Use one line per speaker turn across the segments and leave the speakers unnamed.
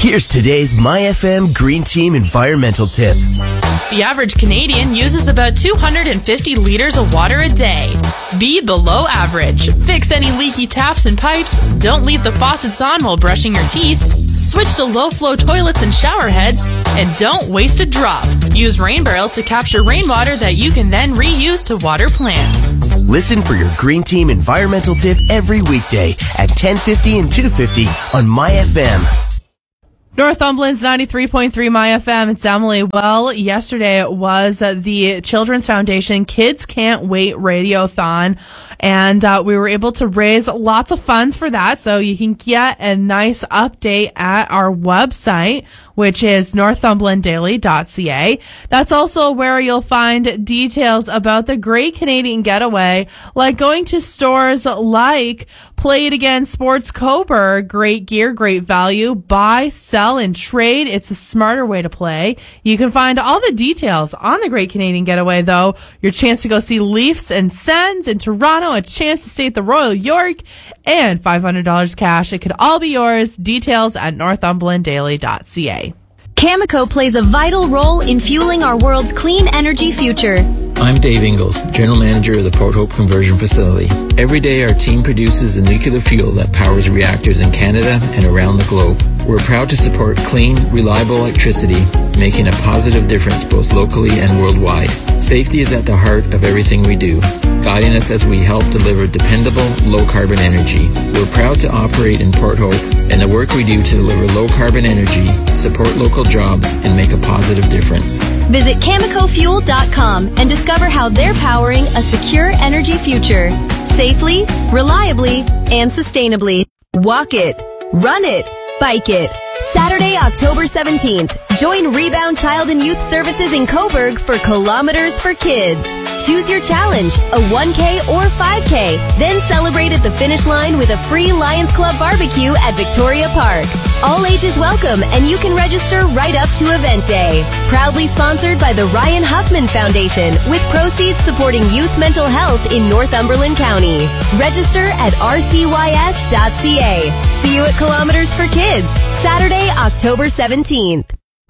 Here's today's MyFM Green Team environmental tip.
The average Canadian uses about 250 liters of water a day. Be below average. Fix any leaky taps and pipes. Don't leave the faucets on while brushing your teeth. Switch to low-flow toilets and shower heads. And don't waste a drop. Use rain barrels to capture rainwater that you can then reuse to water plants.
Listen for your Green Team environmental tip every weekday at 10:50 and 2:50 on MyFM.
Northumberland's 93.3 MyFM. It's Emily. Well, yesterday was the Children's Foundation Kids Can't Wait Radiothon, and we were able to raise lots of funds for that. So you can get a nice update at our website, which is northumberlanddaily.ca. That's also where you'll find details about the Great Canadian Getaway, like going to stores like Play It Again Sports Coburg. Great gear, great value. Buy, sell, and trade. It's a smarter way to play. You can find all the details on the Great Canadian Getaway, though. Your chance to go see Leafs and Sens in Toronto, a chance to stay at the Royal York, and $500 cash. It could all be yours. Details at northumberlanddaily.ca.
Cameco plays a vital role in fueling our world's clean energy future.
I'm Dave Ingalls, General Manager of the Port Hope Conversion Facility. Every day our team produces the nuclear fuel that powers reactors in Canada and around the globe. We're proud to support clean, reliable electricity, making a positive difference both locally and worldwide. Safety is at the heart of everything we do, guiding us as we help deliver dependable, low-carbon energy. We're proud to operate in Port Hope, and the work we do to deliver low-carbon energy, support local jobs, and make a positive difference.
Visit CamecoFuel.com and discover how they're powering a secure energy future. Safely, reliably, and sustainably. Walk it, run it, bike it. Saturday, October 17th. Join Rebound Child and Youth Services in Coburg for Kilometers for Kids. Choose your challenge, a 1K or 5K. Then celebrate at the finish line with a free Lions Club barbecue at Victoria Park. All ages welcome, and you can register right up to event day. Proudly sponsored by the Ryan Huffman Foundation, with proceeds supporting youth mental health in Northumberland County. Register at rcys.ca. See you at Kilometers for Kids, Saturday, October 17th.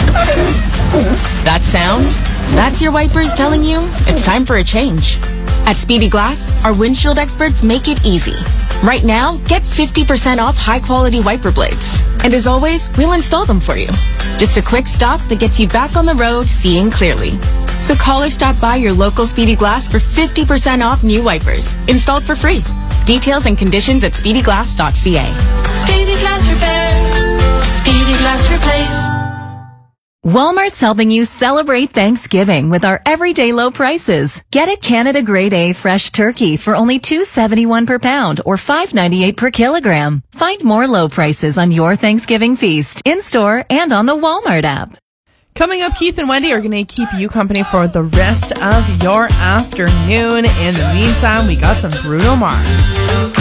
That sound? That's your wipers telling you it's time for a change. At Speedy Glass, our windshield experts make it easy. Right now, get 50% off high-quality wiper blades. And as always, we'll install them for you. Just a quick stop that gets you back on the road seeing clearly. So call or stop by your local Speedy Glass for 50% off new wipers, installed for free. Details and conditions at speedyglass.ca.
Speedy Glass Repair. Speedy Glass Replace.
Walmart's helping you celebrate Thanksgiving with our everyday low prices. Get a Canada Grade A fresh turkey for only $2.71 per pound or $5.98 per kilogram. Find more low prices on your Thanksgiving feast in-store and on the Walmart app.
Coming up, Keith and Wendy are going to keep you company for the rest of your afternoon. In the meantime, we got some Bruno Mars.